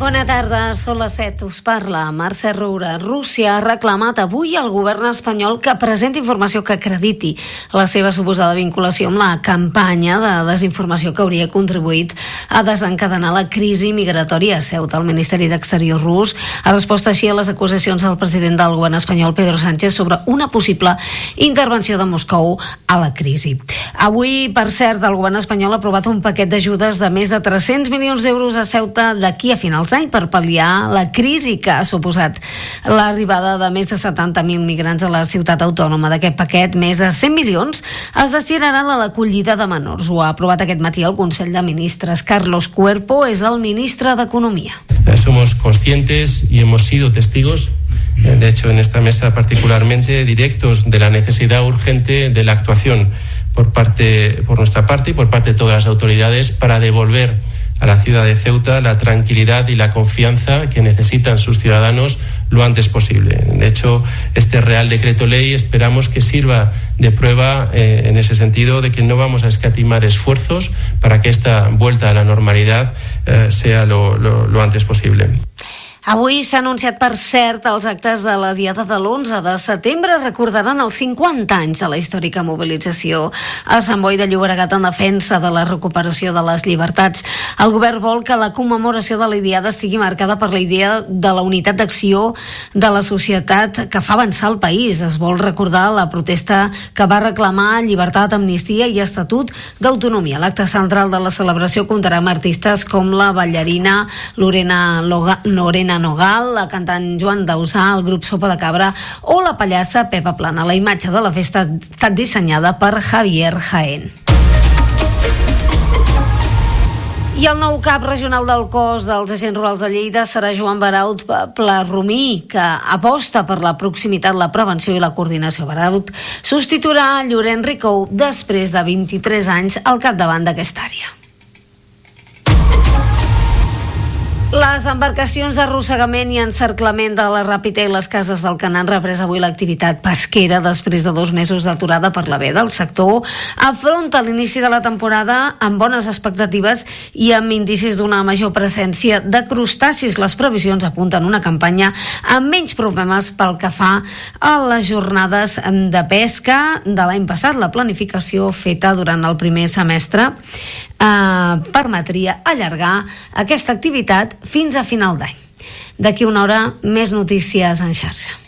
Bona tarda, són les 7. Us parla Mercè Roura. Rússia ha reclamat avui al govern espanyol que presenti informació que acrediti la seva suposada vinculació amb la campanya de desinformació que hauria contribuït a desencadenar la crisi migratòria a Ceuta. El Ministeri d'Exterior rus ha respost així a les acusacions del president del govern espanyol, Pedro Sánchez, sobre una possible intervenció de Moscou a la crisi. Avui, per cert, el govern espanyol ha aprovat un paquet d'ajudes de més de 300 milions d'euros a Ceuta d'aquí a finals d'any per pal·liar la crisi que ha suposat l'arribada de més de 70.000 migrants a la ciutat autònoma. D'aquest paquet, més de 100 milions es destinaran a l'acollida de menors. Ho ha aprovat aquest matí el Consell de Ministres. Carlos Cuerpo és el ministre d'Economia. Somos conscientes y hemos sido testigos, de hecho en esta mesa particularmente, directos de la necesidad urgente de la actuación por nuestra parte y por parte de todas las autoridades para devolver a la ciudad de Ceuta la tranquilidad y la confianza que necesitan sus ciudadanos lo antes posible. De hecho, este Real Decreto Ley esperamos que sirva de prueba en ese sentido de que no vamos a escatimar esfuerzos para que esta vuelta a la normalidad sea lo antes posible. Avui s'ha anunciat, per cert, els actes de la Diada de l'11 de setembre recordaran els 50 anys de la històrica mobilització a Sant Boi de Llobregat en defensa de la recuperació de les llibertats. El govern vol que la commemoració de la Diada estigui marcada per la idea de la unitat d'acció de la societat que fa avançar el país. Es vol recordar la protesta que va reclamar llibertat, amnistia i estatut d'autonomia. L'acte central de la celebració comptarà amb artistes com la ballarina Lorena Nogal, la cantant Joan Dausà, el grup Sopa de Cabra o la pallassa Pepa Plana. La imatge de la festa ha estat dissenyada per Javier Jaén. I el nou cap regional del cos dels agents rurals de Lleida serà Joan Baraut Plarromí, que aposta per la proximitat, la prevenció i la coordinació. Baraut substituirà Llorenç Ricou després de 23 anys al capdavant d'aquesta àrea. Les embarcacions d'arrossegament i encerclament de la Ràpita i les cases del Canà han reprès avui l'activitat pesquera després de 2 mesos d'aturada per la veda. El sector afronta l'inici de la temporada amb bones expectatives i amb indicis d'una major presència de crustacis. Les previsions apunten una campanya amb menys problemes pel que fa a les jornades de pesca de l'any passat. La planificació feta durant el primer semestre permetria allargar aquesta activitat fins a final d'any. D'aquí una hora, més notícies en xarxa.